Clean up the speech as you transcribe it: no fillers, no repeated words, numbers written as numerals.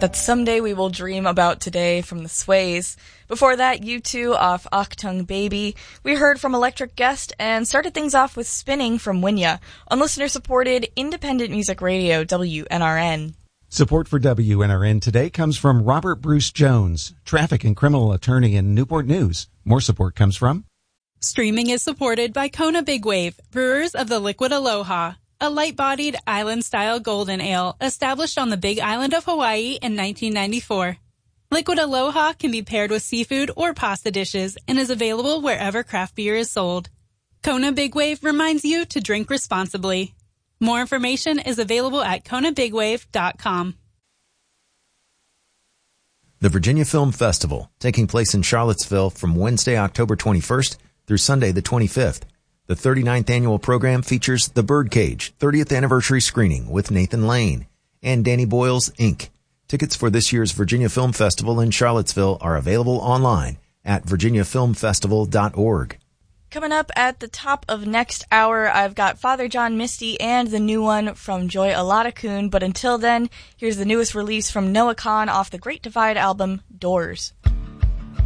that someday we will dream about today from the Sways. Before that, U2 off Achtung Baby. We heard from Electric Guest and started things off with Spinning from Winya on listener-supported independent music radio WNRN. Support for WNRN today comes from Robert Bruce Jones, traffic and criminal attorney in Newport News. More support comes from... Streaming is supported by Kona Big Wave, brewers of the Liquid Aloha, a light-bodied island-style golden ale established on the Big Island of Hawaii in 1994. Liquid Aloha can be paired with seafood or pasta dishes and is available wherever craft beer is sold. Kona Big Wave reminds you to drink responsibly. More information is available at konabigwave.com. The Virginia Film Festival, taking place in Charlottesville from Wednesday, October 21st through Sunday the 25th. The 39th annual program features The Birdcage 30th anniversary screening with Nathan Lane and Danny Boyle's Inc. Tickets for this year's Virginia Film Festival in Charlottesville are available online at virginiafilmfestival.org. Coming up at the top of next hour, I've got Father John Misty and the new one from Joy Aladakun. But until then, here's the newest release from Noah Kahan off the Great Divide album, Doors.